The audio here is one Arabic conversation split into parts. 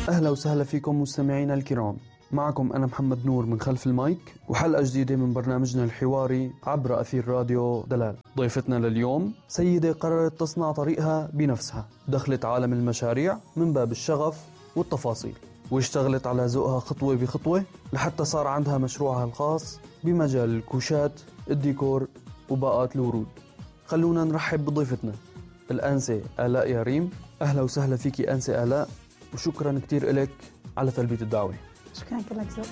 أهلا وسهلا فيكم مستمعينا الكرام. معكم أنا محمد نور من خلف المايك وحلقة جديدة من برنامجنا الحواري عبر أثير راديو دلال. ضيفتنا لليوم سيدة قررت تصنع طريقها بنفسها، دخلت عالم المشاريع من باب الشغف والتفاصيل، واشتغلت على ذوقها خطوة بخطوة لحتى صار عندها مشروعها الخاص بمجال الكوشات، الديكور وباقات الورود. خلونا نرحب بضيفتنا الأنسة آلاء ياريم. أهلا وسهلا فيكي أنسة آلاء، وشكرا كتير إلك على تلبية الدعوة. شكرا لك زوج.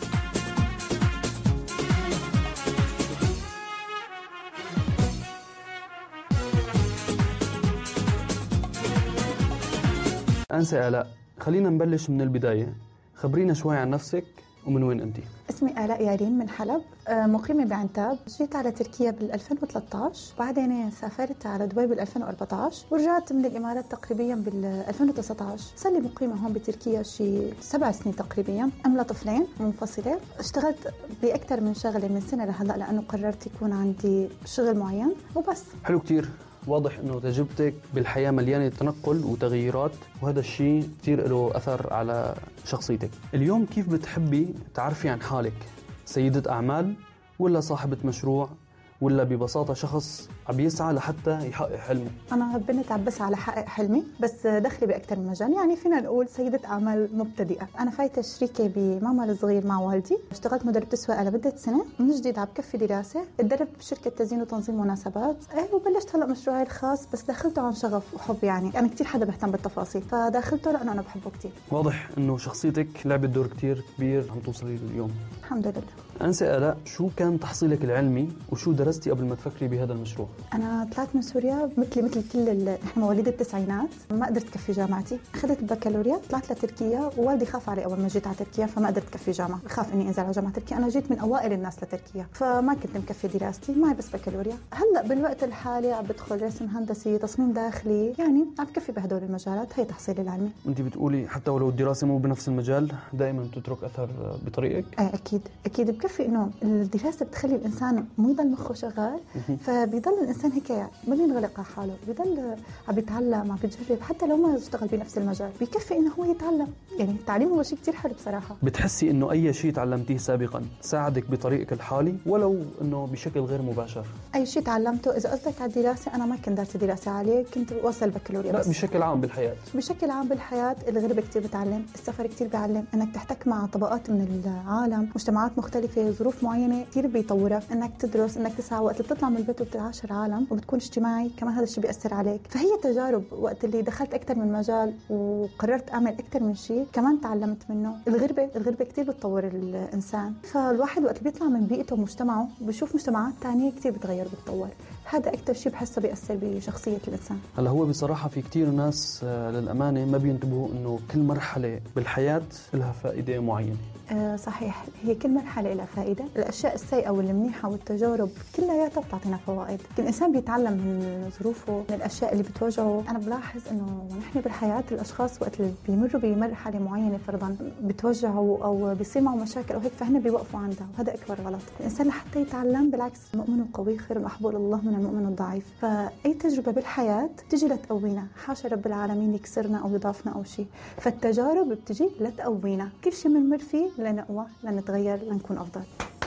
أنسة آلاء، خلينا نبلش من البداية. خبرينا شوي عن نفسك ومن وين أنتي؟ اسمي آلاء ياريم من حلب، مقيمة بعنتاب. جيت على تركيا بال2013، بعدين سافرت على دبي بال2014، ورجعت من الإمارات تقريبا بال2019. صار لي مقيمة هون بتركيا شي 7 سنين تقريبا. أم طفلين منفصلة. اشتغلت بأكثر من شغلة من سنة لهلا لأنه قررت يكون عندي شغل معين وبس. حلو كتير. واضح أنه تجربتك بالحياة مليانة تنقل وتغييرات، وهذا الشيء كتير له أثر على شخصيتك. اليوم كيف بتحبي تعرفي عن حالك؟ سيدة أعمال ولا صاحبة مشروع ولا ببساطة شخص عم يسعى لحتى يحقق حلمه؟ أنا بنت عم بسعى لحقق حلمي، بس دخلي بأكثر من مجال. يعني فينا نقول سيدة أعمال مبتدئة. أنا فايتة شريكة بمعمل صغير مع والدي. اشتغلت مدربة سواقة لمدة سنة. من جديد عم بكفي دراسة. اتدربت بشركة تزيين وتنظيم مناسبات. وبلشت هلا مشروعي الخاص، بس دخلته عن شغف وحب. يعني أنا كتير حدا بهتم بالتفاصيل، فدخلته لأنه أنا بحبه كتير. واضح إنه شخصيتك لعبت دور كتير كبير عم توصلي اليوم. الحمد لله. أنسة آلاء، شو كان تحصيلك العلمي وشو درستي قبل ما تفكري بهذا المشروع؟ أنا طلعت من سوريا مثل كل إحنا مواليد التسعينات. ما قدرت كفي جامعتي. أخذت البكالوريا، طلعت لتركيا، ووالدي خاف علي أول ما جيت على تركيا، فما قدرت كفي جامعة. خاف إني أنزل على جامعة تركيا. أنا جيت من أوائل الناس لتركيا، فما كنت مكفي دراستي. معي بس بكالوريا. هلأ بالوقت الحالي عم بدخل رسم هندسي، تصميم داخلي. يعني عم بكفي بهدول المجالات. هي تحصيلي العلمي. أنت بتقولي حتى ولو الدراسة مو بنفس المجال دائما تترك أثر بطريقك؟ أكيد بكفي إنه الدراسة بتخلي الإنسان مو يضل مخه شغال، فبيضل الإنسان هيك ما بينغلق على حاله، بيضل عم بيتعلم، عم بيجرب، حتى لو ما يشتغل بنفس المجال بكفي إنه هو يتعلم. يعني التعليم هو شيء كتير حلو بصراحة. بتحسي إنه أي شيء تعلمتيه سابقا ساعدك بطريقك الحالي ولو إنه بشكل غير مباشر؟ أي شيء تعلمته. إذا قصدك على الدراسة، أنا ما كنت دارسة دراسة عالية، كنت وصل البكالوريا بس. لا، بشكل عام بالحياة. بشكل عام بالحياة الغربة كتير بتعلم، السفر كتير بيعلم، إنك تحتك مع طبقات من العالم، مجتمعات مختلفة، ظروف معينة كتير بيطورك. إنك تدرس، إنك تسعى، وقت اللي بتطلع من البيت وبتعاشر عالم وبتكون اجتماعي كمان، هذا الشيء بيأثر عليك. فهي تجارب. وقت اللي دخلت أكتر من مجال وقررت أعمل أكتر من شيء كمان تعلمت منه. الغربة كتير بتطور الإنسان. فالواحد وقت اللي بيطلع من بيئته ومجتمعه بيشوف مجتمعات تانية كتير بتغير وبتطور. هذا أكتر شيء بحسه بيأثر بشخصية الإنسان. هلا هو بصراحة في كتير ناس للأمانة ما بينتبهوا إنه كل مرحلة بالحياة لها فائدة معينة. صحيح، هي كل مرحلة لها فائدة. الأشياء السيئة والمنيحة والتجارب كلها بتعطينا فوائد. كل إنسان بيتعلم من ظروفه، من الأشياء اللي بتواجهه. أنا بلاحظ إنه نحن بالحياة الأشخاص وقت اللي بيمروا بمرحلة معينة فرضاً بتوجعوا أو بيصير معه مشاكل أو هيك، فهنا بيوقفوا عندها، وهذا أكبر غلط. الإنسان لحتى يتعلم بالعكس، المؤمن القوي خير محبوب الله من المؤمن الضعيف. فأي تجربة بالحياة تجي لتقوينا، حاشا رب العالمين يكسرنا أو يضعفنا أو شيء. فالتجارب بتجي لتقوينا. كل شيء بنمر فيه لنقوى، لنتغير، لنكون أفضل.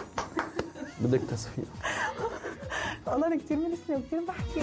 بدك تصفيق. والله أنا كتير من سنة وكتير بحكي.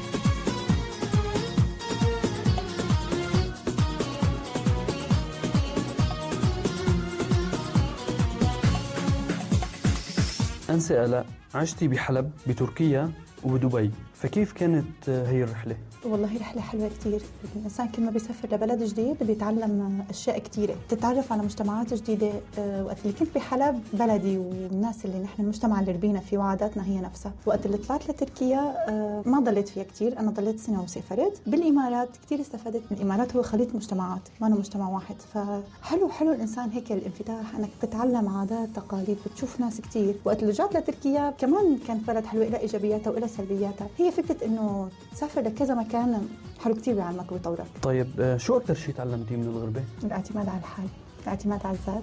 أنسة آلاء، عشتي بحلب بتركيا وبدبي، فكيف كانت هي الرحلة؟ والله رحلة حلوة كتير. الإنسان كل ما بيسافر لبلد جديد بيتعلم أشياء كتيرة، بتتعرف على مجتمعات جديدة. وقت اللي كنت بحلب بلدي والناس اللي نحن المجتمع اللي ربينا فيه وعاداتنا هي نفسها. وقت اللي طلعت لتركيا ما ضليت فيها كتير. أنا ضليت سنة وسافرت. بالإمارات كتير استفدت من الإمارات. هو خليط مجتمعات، ما أنا مجتمع واحد. فحلو الإنسان هيك الانفتاح، أنك بتتعلم عادات تقاليد، بتشوف ناس كتير. وقت اللي رجعت لتركيا كمان كانت بلد حلوة، إلى إيجابياتها وإلى سلبياتها. هي فكرة إنه تسافر لكذا مكان حلو كتير بيعلمك ويطورك. طيب شو أكتر شيء تعلمتيه من الغربة؟ الاعتماد على الحال، الاعتماد على الذات،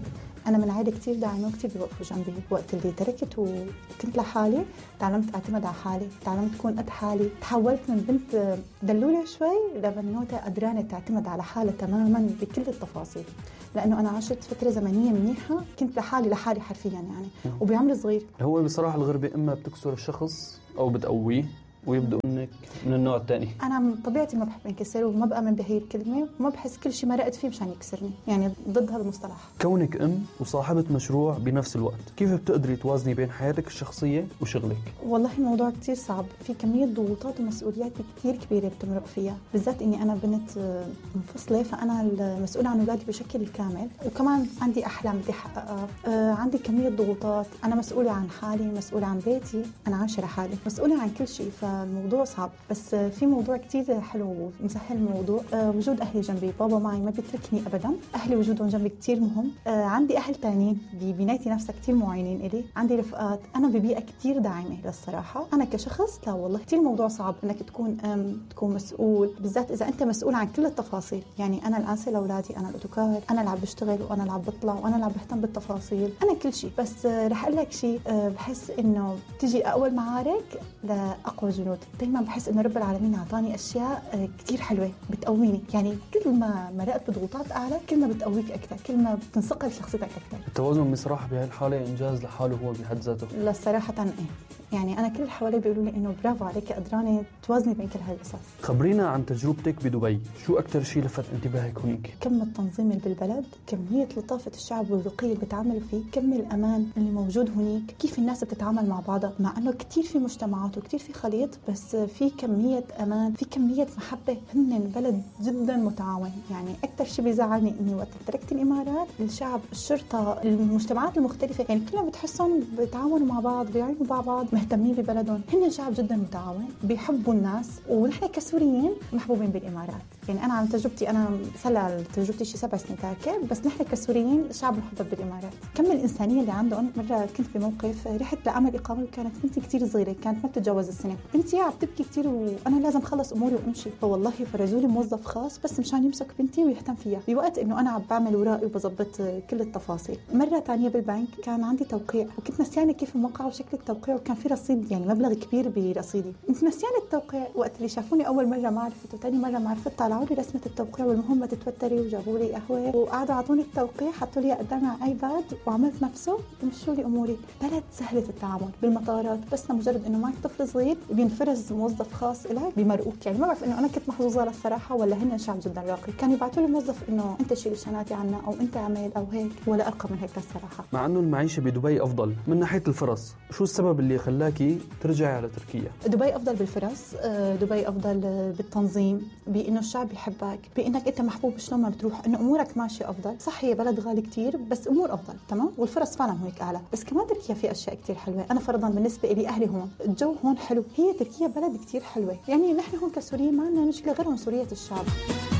انا من عائله كثير داعمه وكثير بيوقفوا جنبي. وقت اللي تركت وكنت لحالي تعلمت اعتمد على حالي، تعلمت اكون قد حالي، تحولت من بنت دلوله شوي لبنوته قدرانه تعتمد على حالها تماما بكل التفاصيل. لانه انا عشت فتره زمنيه منيحه كنت لحالي حرفيا يعني وبعمر صغير. هو بصراحه الغربه اما بتكسر الشخص او بتقويه ويبدأ انك من النوع الثاني. انا من طبيعتي ما بحب انكسر وما بآمن بهي الكلمه وما بحس كل شيء مرقت فيه مشان يكسرني، يعني ضد هذا المصطلح. كونك وصاحبه مشروع بنفس الوقت، كيف بتقدري توازني بين حياتك الشخصيه وشغلك؟ والله الموضوع كتير صعب، في كميه ضغوطات ومسؤوليات كتير كبيره بتمرق فيها، بالذات اني انا بنت منفصله فانا المسؤوله عن اولادي بشكل كامل، وكمان عندي احلام بدي احققها، عندي كميه ضغوطات، انا مسؤوله عن حالي، مسؤوله عن بيتي، انا عايشه لحالي، مسؤوله عن كل شيء. الموضوع صعب، بس في موضوع كتير حلو ومسهل الموضوع. وجود أهلي جنبي، بابا معي ما بيتركني أبدا، أهلي وجودهم جنبي كتير مهم. عندي أهل تانيين ببنايتي نفسها كتير معينين إلي، عندي رفقات، أنا ببيئة كتير داعمة للصراحة. أنا كشخص لا والله كتير موضوع صعب إنك تكون تكون مسؤول، بالذات إذا أنت مسؤول عن كل التفاصيل. يعني أنا الأنسة لأولادي، أنا الأوتوكار، أنا اللي عم بشتغل وأنا اللي عم بطلع وأنا اللي عم بهتم بالتفاصيل، أنا كل شيء. بس رح أقول لك شيء، بحس إنه تجي أقوى المعارك لأقوى جنود. دايما بحس إنه رب العالمين أعطاني أشياء كتير حلوة بتقويني، يعني كل ما مرقت بضغوطات أعلى كل ما بتقويك أكثر، كل ما بتنصقل شخصيتك أكثر. التوازن بصراحة بهالحالة إنجاز لحاله هو بحد ذاته. لا صراحة إيه، يعني أنا كل اللي حوالي بيقولوا لي إنه برافو عليك قدرانة توازني بين كل هالقصص. خبرينا عن تجربتك بدبي، شو أكتر شيء لفت انتباهك هناك؟ كم التنظيم اللي بالبلد، كمية لطافة الشعب والرقي اللي بيتعاملوا فيه، كم الأمان اللي موجود هناك، كيف الناس بتتعامل مع بعضها، مع إنه كتير في مجتمعات وكتير في خليط، بس في كمية أمان، في كمية محبة. هن بلد جدا متعاون. يعني أكتر شيء بيزعلني إني وقت تركت الإمارات، الشعب، الشرطة، المجتمعات المختلفة، يعني كلهم بتحسهم بيتعاونوا مع بعض، بيعينوا مع بعض، مهتمين ببلدهم. هن شعب جدا متعاون، بيحبوا الناس، ونحن كسوريين محبوبين بالإمارات. يعني أنا عن تجربتي، أنا صار تجربتي شي 7 سنين تركت، بس نحن كسوريين شعب محبب بالإمارات. كم الإنسانية اللي عندهم. مرة كنت بموقف رحت لعمل إقامة وكانت بنتي كتير صغيرة، كانت ما بتتجاوز السنة، بنتي عم تبكي كتير وأنا لازم خلص أموري وأمشي، فوالله فرزولي موظف خاص بس مشان يمسك بنتي ويهتم فيها بوقت إنه أنا عم بعمل ورائي وبظبط كل التفاصيل. مرة تانية بالبنك كان عندي توقيع وكنت نسيانة كيف الموقع وشكل التوقيع، وكان في رصيد يعني مبلغ كبير برصيدي، كنت نسيانة التوقيع. وقت اللي شافوني أول مرة ما عرفت وتاني مرة ما عرفت، طلعوا لي رسمة التوقيع والمهم ما تتوتري، وجابوا لي قهوة وقعدوا عطوني التوقيع، حطوا لي قدامي على ايباد وعملت نفسه ومشوا لي اموري. بلد سهلة التعامل. بالمطارات بس لمجرد انه معك طفل صغير بينفرز موظف خاص لك بمرقوك. يعني ما بعرف انه انا كنت محظوظة للصراحة ولا هن شعب جدا راقي، كانوا يبعثوا لي موظف انه انت شيل شنطتي عنا او انت اعمل او هيك، ولا ارقى من هيك للصراحة. مع انه المعيشة بدبي افضل من ناحية الفرص، شو السبب اللي خلاكي ترجعي على تركيا؟ دبي افضل بالفرص، دبي افضل بالتنظيم، بانه الشعب يحبك، بانك انت محبوب شلون ما بتروح، انه امورك ماشيه افضل. صح هي بلد غالي كتير بس امور افضل تمام، والفرص فعلا هيك اعلى. بس كمان تركيا في اشياء كتير حلوه. انا فرضا بالنسبه لي اهلي هون، الجو هون حلو، هي تركيا بلد كتير حلوه. يعني نحن هون كسوريين ما عندنا مشكله غيرهم سوريه الشعب.